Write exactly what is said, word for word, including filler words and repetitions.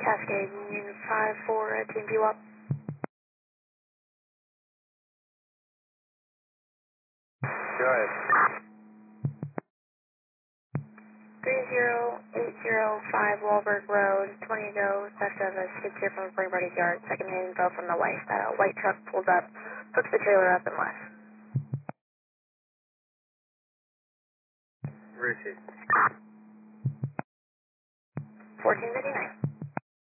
Cascade, Union five four, uh, Team P W A P. Go ahead. three zero eight zero five Wahlberg Road, Tornado, left of a skid steer from Everybody's Yard. Second info from the wife. That a white truck pulled up, hooks the trailer up and left. Richard. fourteen fifty-nine.